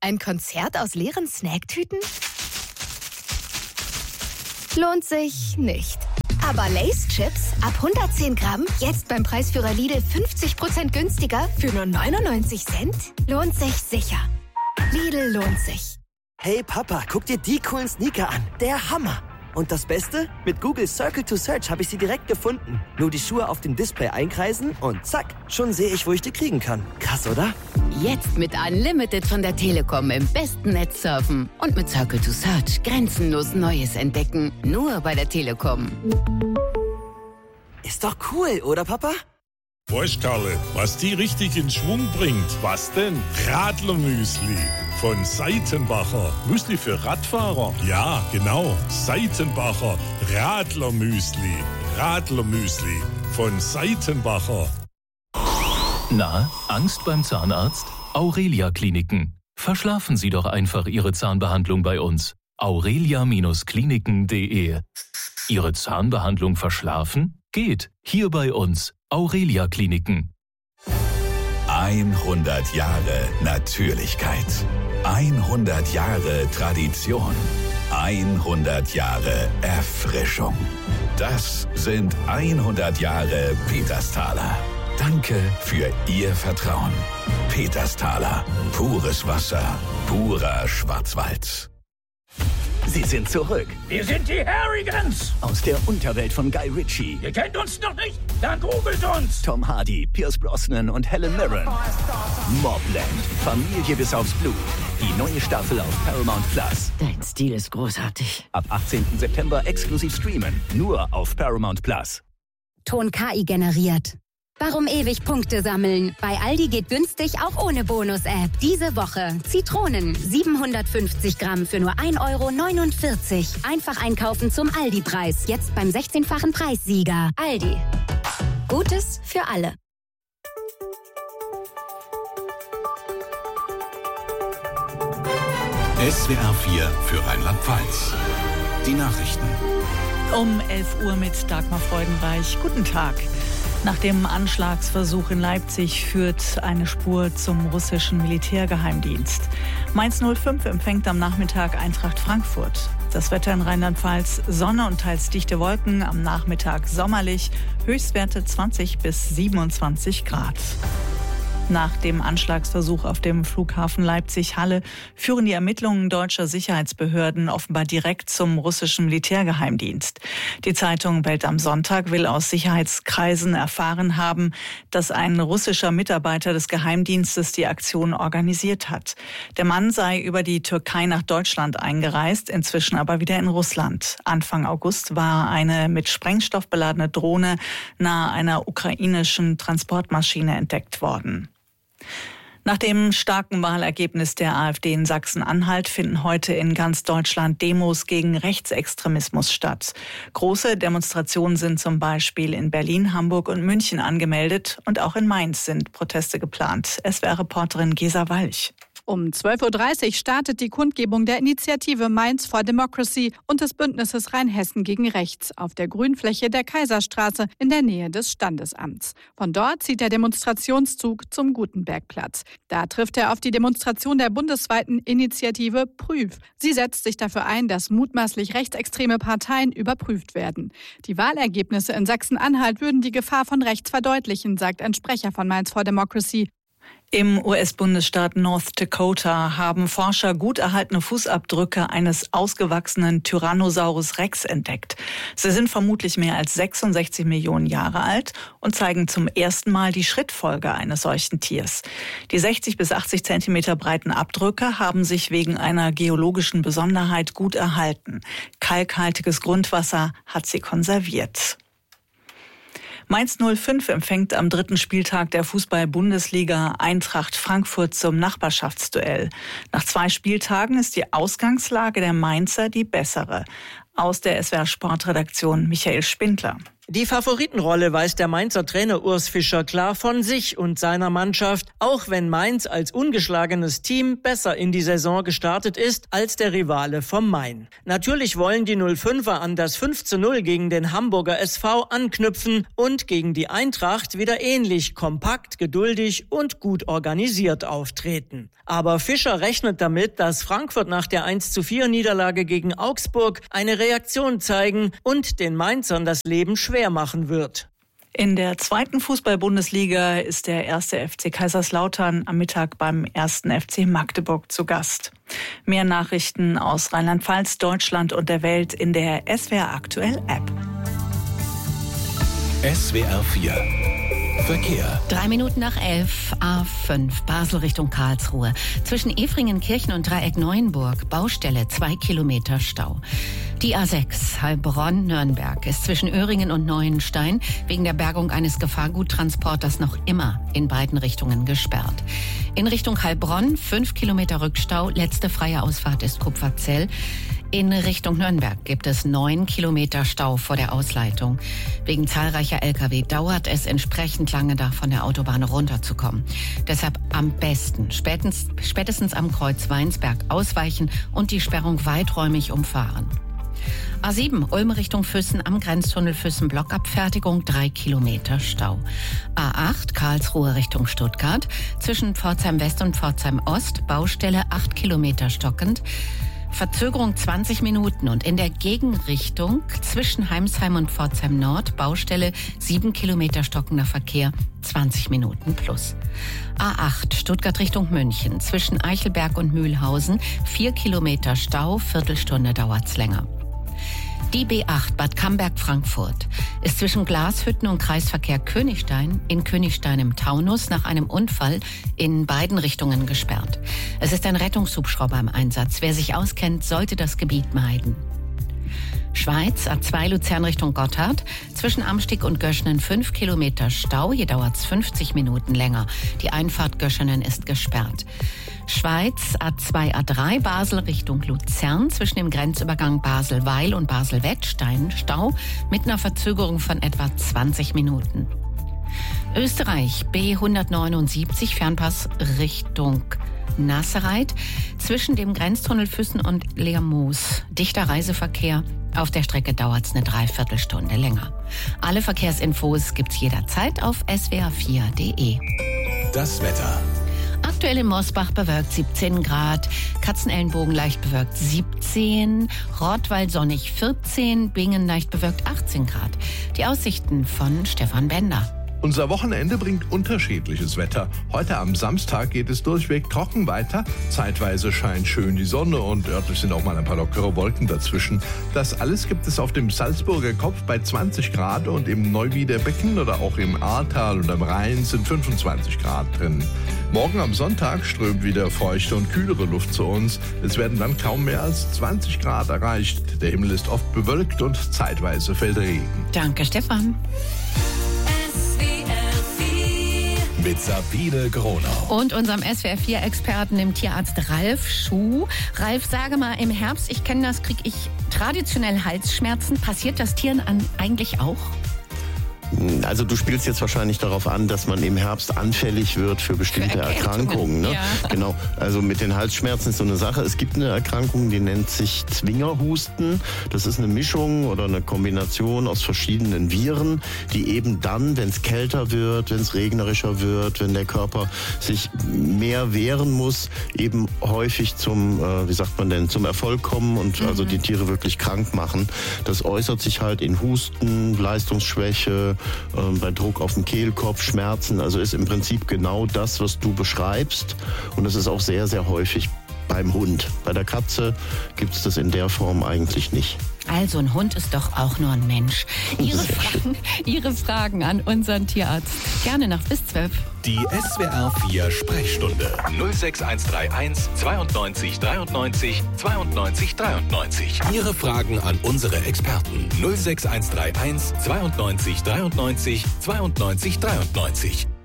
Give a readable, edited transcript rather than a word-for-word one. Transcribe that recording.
Ein Konzert aus leeren Snacktüten? Lohnt sich nicht. Aber Lay's Chips ab 110 Gramm, jetzt beim Preisführer Lidl 50% günstiger für nur 99 Cent? Lohnt sich sicher. Lidl lohnt sich. Hey Papa, guck dir die coolen Sneaker an. Der Hammer. Und das Beste? Mit Google Circle to Search habe ich sie direkt gefunden. Nur die Schuhe auf dem Display einkreisen und zack, schon sehe ich, wo ich die kriegen kann. Krass, oder? Jetzt mit Unlimited von der Telekom im besten Netz surfen. Und mit Circle to Search grenzenlos Neues entdecken. Nur bei der Telekom. Ist doch cool, oder Papa? Weißt Karle, was die richtig in Schwung bringt? Was denn? Radlermüsli von Seitenbacher. Müsli für Radfahrer? Ja, genau. Seitenbacher Radlermüsli. Radlermüsli von Seitenbacher. Na, Angst beim Zahnarzt? Aurelia Kliniken. Verschlafen Sie doch einfach Ihre Zahnbehandlung bei uns. aurelia-kliniken.de. Ihre Zahnbehandlung verschlafen? Geht. Hier bei uns. Aurelia Kliniken. 100 Jahre Natürlichkeit. 100 Jahre Tradition. 100 Jahre Erfrischung. Das sind 100 Jahre Petersthaler. Danke für Ihr Vertrauen. Petersthaler. Pures Wasser. Purer Schwarzwald. Sie sind zurück. Wir sind die Harrigans. Aus der Unterwelt von Guy Ritchie. Ihr kennt uns noch nicht? Dann googelt uns. Tom Hardy, Pierce Brosnan und Helen Mirren. Mobland. Familie bis aufs Blut. Die neue Staffel auf Paramount Plus. Dein Stil ist großartig. Ab 18. September exklusiv streamen. Nur auf Paramount Plus. Ton KI generiert. Warum ewig Punkte sammeln? Bei Aldi geht günstig auch ohne Bonus-App. Diese Woche Zitronen 750 Gramm für nur 1,49 €. Einfach einkaufen zum Aldi-Preis. Jetzt beim 16-fachen Preissieger. Aldi. Gutes für alle. SWR 4 für Rheinland-Pfalz. Die Nachrichten. Um 11 Uhr mit Dagmar Freudenreich. Guten Tag. Nach dem Anschlagsversuch in Leipzig führt eine Spur zum russischen Militärgeheimdienst. Mainz 05 empfängt am Nachmittag Eintracht Frankfurt. Das Wetter in Rheinland-Pfalz: Sonne und teils dichte Wolken, am Nachmittag sommerlich, Höchstwerte 20 bis 27 Grad. Nach dem Anschlagsversuch auf dem Flughafen Leipzig-Halle führen die Ermittlungen deutscher Sicherheitsbehörden offenbar direkt zum russischen Militärgeheimdienst. Die Zeitung Welt am Sonntag will aus Sicherheitskreisen erfahren haben, dass ein russischer Mitarbeiter des Geheimdienstes die Aktion organisiert hat. Der Mann sei über die Türkei nach Deutschland eingereist, inzwischen aber wieder in Russland. Anfang August war eine mit Sprengstoff beladene Drohne nahe einer ukrainischen Transportmaschine entdeckt worden. Nach dem starken Wahlergebnis der AfD in Sachsen-Anhalt finden heute in ganz Deutschland Demos gegen Rechtsextremismus statt. Große Demonstrationen sind zum Beispiel in Berlin, Hamburg und München angemeldet und auch in Mainz sind Proteste geplant. SWR-Reporterin Gesa Walch. Um 12.30 Uhr startet die Kundgebung der Initiative Mainz for Democracy und des Bündnisses Rheinhessen gegen Rechts auf der Grünfläche der Kaiserstraße in der Nähe des Standesamts. Von dort zieht der Demonstrationszug zum Gutenbergplatz. Da trifft er auf die Demonstration der bundesweiten Initiative Prüf. Sie setzt sich dafür ein, dass mutmaßlich rechtsextreme Parteien überprüft werden. Die Wahlergebnisse in Sachsen-Anhalt würden die Gefahr von rechts verdeutlichen, sagt ein Sprecher von Mainz for Democracy. Im US-Bundesstaat North Dakota haben Forscher gut erhaltene Fußabdrücke eines ausgewachsenen Tyrannosaurus Rex entdeckt. Sie sind vermutlich mehr als 66 Millionen Jahre alt und zeigen zum ersten Mal die Schrittfolge eines solchen Tiers. Die 60 bis 80 Zentimeter breiten Abdrücke haben sich wegen einer geologischen Besonderheit gut erhalten. Kalkhaltiges Grundwasser hat sie konserviert. Mainz 05 empfängt am 3. Spieltag der Fußball-Bundesliga Eintracht Frankfurt zum Nachbarschaftsduell. Nach 2 Spieltagen ist die Ausgangslage der Mainzer die bessere. Aus der SWR-Sportredaktion Michael Spindler. Die Favoritenrolle weiß der Mainzer Trainer Urs Fischer klar von sich und seiner Mannschaft, auch wenn Mainz als ungeschlagenes Team besser in die Saison gestartet ist als der Rivale vom Main. Natürlich wollen die 05er an das 5:0 gegen den Hamburger SV anknüpfen und gegen die Eintracht wieder ähnlich kompakt, geduldig und gut organisiert auftreten. Aber Fischer rechnet damit, dass Frankfurt nach der 1:4 gegen Augsburg eine Reaktion zeigen und den Mainzern das Leben schwer machen wird. In der 2. Fußball-Bundesliga ist der 1. FC Kaiserslautern am Mittag beim 1. FC Magdeburg zu Gast. Mehr Nachrichten aus Rheinland-Pfalz, Deutschland und der Welt in der SWR Aktuell App. SWR 4 Verkehr. 3 Minuten nach 11, A5, Basel Richtung Karlsruhe. Zwischen Efringenkirchen und Dreieck Neuenburg, Baustelle, 2 Kilometer Stau. Die A6, Heilbronn-Nürnberg, ist zwischen Öhringen und Neuenstein wegen der Bergung eines Gefahrguttransporters noch immer in beiden Richtungen gesperrt. In Richtung Heilbronn 5 Kilometer Rückstau, letzte freie Ausfahrt ist Kupferzell. In Richtung Nürnberg gibt es 9 Kilometer Stau vor der Ausleitung. Wegen zahlreicher Lkw dauert es entsprechend lange, da von der Autobahn runterzukommen. Deshalb am besten spätestens am Kreuz Weinsberg ausweichen und die Sperrung weiträumig umfahren. A7, Ulm Richtung Füssen am Grenztunnel Füssen, Blockabfertigung, 3 Kilometer Stau. A8, Karlsruhe Richtung Stuttgart, zwischen Pforzheim West und Pforzheim Ost, Baustelle 8 Kilometer stockend. Verzögerung 20 Minuten und in der Gegenrichtung zwischen Heimsheim und Pforzheim Nord, Baustelle 7 Kilometer stockender Verkehr, 20 Minuten plus. A8, Stuttgart Richtung München, zwischen Eichelberg und Mühlhausen, 4 Kilometer Stau, Viertelstunde dauert's länger. Die B8 Bad Camberg-Frankfurt ist zwischen Glashütten und Kreisverkehr Königstein in Königstein im Taunus nach einem Unfall in beiden Richtungen gesperrt. Es ist ein Rettungshubschrauber im Einsatz. Wer sich auskennt, sollte das Gebiet meiden. Schweiz, A2 Luzern Richtung Gotthard, zwischen Amstig und Göschenen 5 Kilometer Stau, hier dauert es 50 Minuten länger. Die Einfahrt Göschenen ist gesperrt. Schweiz, A2 A3 Basel Richtung Luzern, zwischen dem Grenzübergang Basel-Weil und Basel-Wettstein Stau mit einer Verzögerung von etwa 20 Minuten. Österreich, B179 Fernpass Richtung Nassereit, zwischen dem Grenztunnel Füssen und Lermoos. Dichter Reiseverkehr. Auf der Strecke dauert es eine Dreiviertelstunde länger. Alle Verkehrsinfos gibt's jederzeit auf swr4.de. Das Wetter. Aktuell in Mosbach bewölkt 17 Grad, Katzenellenbogen leicht bewölkt 17, Rottweil sonnig 14, Bingen leicht bewölkt 18 Grad. Die Aussichten von Stefan Bender. Unser Wochenende bringt unterschiedliches Wetter. Heute am Samstag geht es durchweg trocken weiter. Zeitweise scheint schön die Sonne und örtlich sind auch mal ein paar lockere Wolken dazwischen. Das alles gibt es auf dem Salzburger Kopf bei 20 Grad und im Neuwieder Becken oder auch im Ahrtal und am Rhein sind 25 Grad drin. Morgen am Sonntag strömt wieder feuchte und kühlere Luft zu uns. Es werden dann kaum mehr als 20 Grad erreicht. Der Himmel ist oft bewölkt und zeitweise fällt Regen. Danke, Stefan. Mit Sabine Gronau. Und unserem SWR4-Experten, dem Tierarzt Ralf Schuh. Ralf, sage mal, im Herbst, ich kenne das, kriege ich traditionell Halsschmerzen. Passiert das Tieren eigentlich auch? Also du spielst jetzt wahrscheinlich darauf an, dass man im Herbst anfällig wird für bestimmte Erkrankungen. Ne? Ja. Genau, also mit den Halsschmerzen ist so eine Sache. Es gibt eine Erkrankung, die nennt sich Zwingerhusten. Das ist eine Mischung oder eine Kombination aus verschiedenen Viren, die eben dann, wenn es kälter wird, wenn es regnerischer wird, wenn der Körper sich mehr wehren muss, eben häufig zum Erfolg kommen und also die Tiere wirklich krank machen. Das äußert sich halt in Husten, Leistungsschwäche, bei Druck auf den Kehlkopf, Schmerzen. Also ist im Prinzip genau das, was du beschreibst. Und das ist auch sehr, sehr häufig beim Hund. Bei der Katze gibt es das in der Form eigentlich nicht. Also ein Hund ist doch auch nur ein Mensch. Ihre Fragen an unseren Tierarzt. Gerne noch bis 12. Die SWR 4 Sprechstunde 06131 92 93 92 93. Ihre Fragen an unsere Experten 06131 92 93 92 93.